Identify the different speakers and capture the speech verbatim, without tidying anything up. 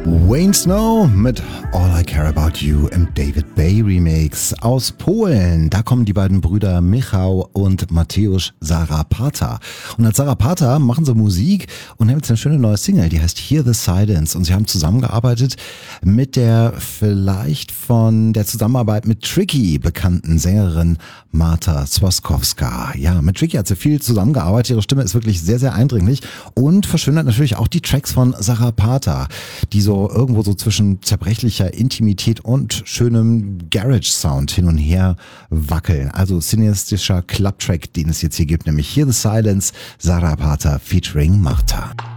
Speaker 1: Wayne Snow mit All I Care About You im David Bay Remix aus Polen. Da kommen die beiden Brüder Michał und Mateusz Zarapata. Und als Zarapata machen sie Musik und haben jetzt eine schöne neue Single, die heißt Hear the Silence. Und sie haben zusammengearbeitet mit der vielleicht von der Zusammenarbeit mit Tricky bekannten Sängerin Marta Zwoskowska. Ja, mit Tricky hat sie viel zusammengearbeitet. Ihre Stimme ist wirklich sehr, sehr eindringlich und verschönert natürlich auch die Tracks von Zarapata, die so irgendwo so zwischen zerbrechlicher Intimität und schönem Garage-Sound hin und her wackeln. Also cineastischer Clubtrack, den es jetzt hier gibt, nämlich Hear the Silence, Zarapata featuring Marta.